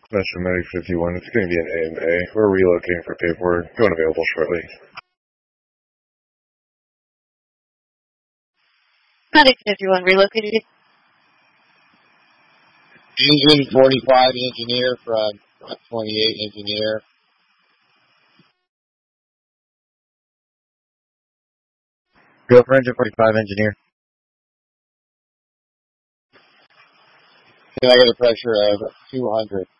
Metro Medic 51, it's going to be an AMA. We're relocating for paperwork. Going available shortly. Medic 51 relocated. Engine 45 engineer from 28 engineer. Go for engine 45 engineer. Can I get a pressure of 200?